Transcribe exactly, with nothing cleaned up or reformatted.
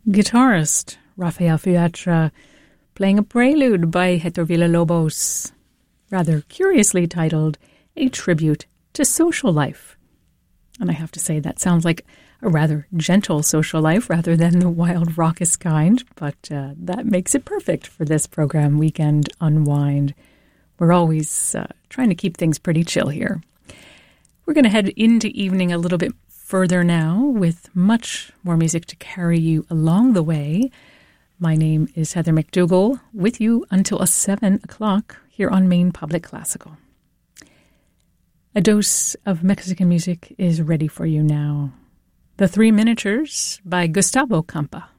guitarist Rafael Fiatra playing a prelude by Hector Villa-Lobos, rather curiously titled A Tribute to Social Life. And I have to say that sounds like a rather gentle social life rather than the wild raucous kind, but uh, that makes it perfect for this program, Weekend Unwind. We're always uh, trying to keep things pretty chill here. We're going to head into evening a little bit further now with much more music to carry you along the way. My name is Heather McDougall, with you until seven o'clock here on Maine Public Classical. A dose of Mexican music is ready for you now. The Three Miniatures by Gustavo Campa.